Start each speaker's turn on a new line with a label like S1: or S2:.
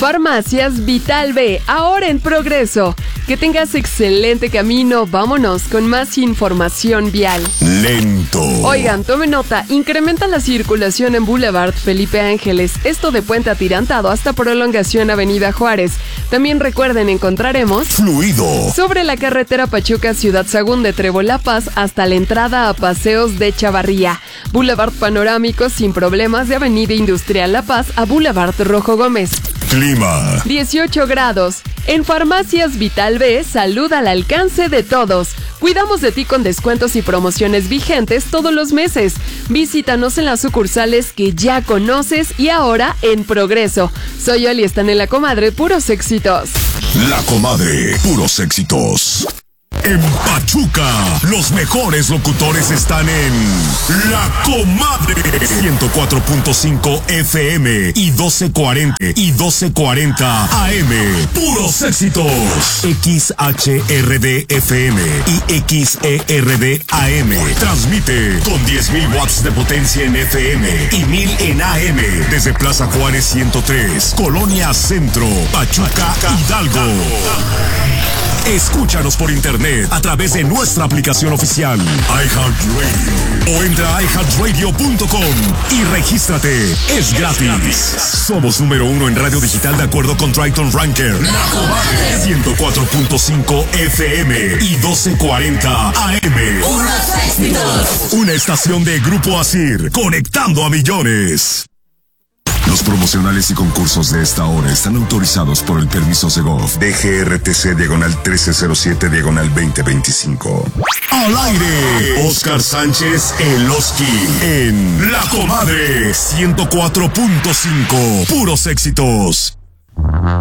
S1: Farmacias Vital B, ahora en progreso. Que tengas excelente camino. Vámonos con más información vial.
S2: Lento.
S1: Oigan, tomen nota. Incrementa la circulación en Boulevard Felipe Ángeles. Esto de Puente Atirantado hasta prolongación Avenida Juárez. También recuerden, encontraremos
S2: Fluido
S1: sobre la carretera Pachuca Ciudad Sagún de Trébol La Paz hasta la entrada a Paseos de Chavarría. Boulevard Panorámico sin problemas de Avenida Industrial La Paz a Boulevard Rojo Gómez.
S2: Clima.
S1: 18 grados. En Farmacias Vital B, salud al alcance de todos. Cuidamos de ti con descuentos y promociones vigentes todos los meses. Visítanos en las sucursales que ya conoces y ahora en progreso. Soy Oli, están en La Comadre, puros éxitos.
S2: La Comadre, puros éxitos. En Pachuca, los mejores locutores están en La Comadre. 104.5 FM y 1240 AM. Puros éxitos. XHRD FM y XERD AM. Transmite con 10.000 watts de potencia en FM y 1.000 en AM. Desde Plaza Juárez 103, Colonia Centro, Pachuca, Hidalgo. Escúchanos por internet a través de nuestra aplicación oficial iHeartRadio o entra a iHeartRadio.com y regístrate. Es gratis. Somos número 1 en radio digital de acuerdo con Triton Ranker. 104.5 FM y 1240 AM. Una estación de Grupo Asir, conectando a millones. Los promocionales y concursos de esta hora están autorizados por el permiso Segov DGRTC/1307/2025. Al aire, Oscar Sánchez El Oski en La Comadre 104.5. Puros éxitos.